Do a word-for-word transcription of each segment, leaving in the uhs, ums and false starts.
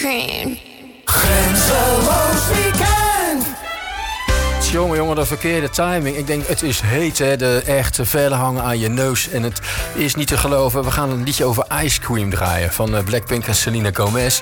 cream. Grenzeloos weekend. Jongen, jongen, de verkeerde timing. Ik denk, het is heet, hè. De echte vellen hangen aan je neus. En het is niet te geloven. We gaan een liedje over Ice Cream draaien. Van Blackpink en Selena Gomez.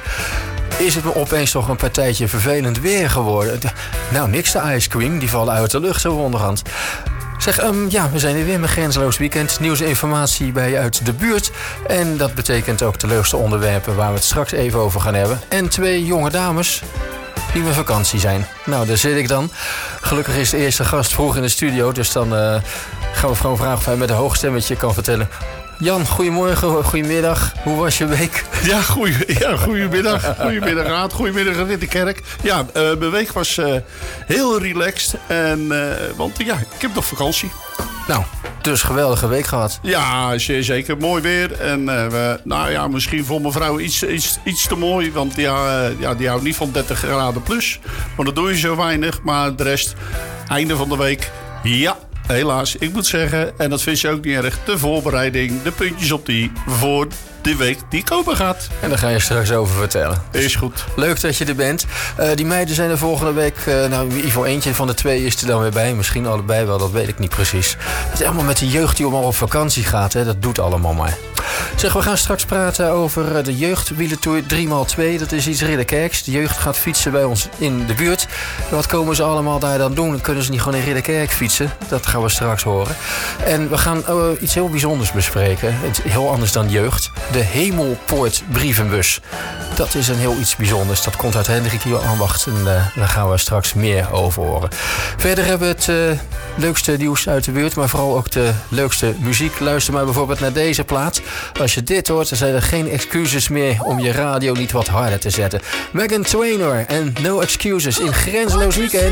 Is het me opeens toch een partijtje vervelend weer geworden? Nou, niks de Ice Cream. Die vallen uit de lucht zo onderhand. Zeg, um, ja, we zijn er weer met Grenzeloos Weekend. Nieuws en informatie bij je uit de buurt. En dat betekent ook de leukste onderwerpen waar we het straks even over gaan hebben. En twee jonge dames die met vakantie zijn. Nou, daar zit ik dan. Gelukkig is de eerste gast vroeg in de studio. Dus dan uh, gaan we gewoon vragen of hij met een hoog stemmetje kan vertellen. Jan, goedemorgen, goedemiddag. Hoe was je week? Ja, goeie, ja goedemiddag. Goedemiddag, Raad. Goedemiddag, Ridderkerk. Ja, uh, mijn week was uh, heel relaxed. En, uh, want ja, ik heb nog vakantie. Nou, dus geweldige week gehad. Ja, zeer zeker. Mooi weer. En uh, we, nou ja, misschien voor mijn vrouw iets, iets, iets te mooi. Want ja, uh, ja, die houdt niet van dertig graden plus. Maar dat doe je zo weinig. Maar de rest, einde van de week, ja. Helaas, ik moet zeggen, en dat vind je ook niet erg, de voorbereiding, de puntjes op die voor de week die komen gaat. En daar ga je straks over vertellen. Is goed. Leuk dat je er bent. Uh, die meiden zijn er volgende week, uh, nou in ieder geval eentje van de twee is er dan weer bij. Misschien allebei wel, dat weet ik niet precies. Het is allemaal met de jeugd die allemaal op vakantie gaat, hè. Dat doet allemaal maar. Zeg, we gaan straks praten over de jeugdwielertour drie maal twee. Dat is iets Ridderkerks. De jeugd gaat fietsen bij ons in de buurt. En wat komen ze allemaal daar dan doen? Kunnen ze niet gewoon in Ridderkerk fietsen? Dat gaan we straks horen. En we gaan uh, iets heel bijzonders bespreken. Het is heel anders dan jeugd. De Hemelpoort brievenbus. Dat is een heel iets bijzonders. Dat komt uit Hendrik hier Ambacht. En uh, daar gaan we straks meer over horen. Verder hebben we het uh, leukste nieuws uit de buurt. Maar vooral ook de leukste muziek. Luister maar bijvoorbeeld naar deze plaat. Als je dit hoort, dan zijn er geen excuses meer om je radio niet wat harder te zetten. Meghan Trainor en No Excuses in Grenzeloos Weekend.